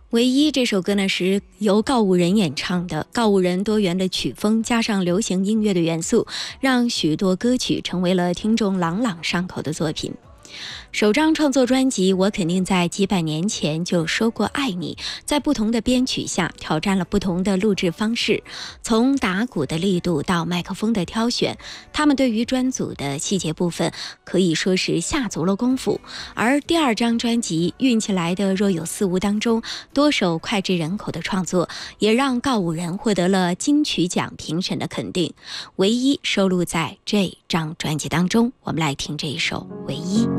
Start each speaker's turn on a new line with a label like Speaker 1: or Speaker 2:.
Speaker 1: 唯一这首歌呢是由告五人演唱的，告五人多元的曲风加上流行音乐的元素，让许多歌曲成为了听众朗朗上口的作品。首张创作专辑《我肯定在几百年前就说过爱你》，在不同的编曲下挑战了不同的录制方式，从打鼓的力度到麦克风的挑选，他们对于专组的细节部分可以说是下足了功夫。而第二张专辑《运气来的若有似无》当中，多首脍炙人口的创作也让告五人获得了金曲奖评审的肯定，唯一收录在这张专辑当中。我们来听这一首《唯一》。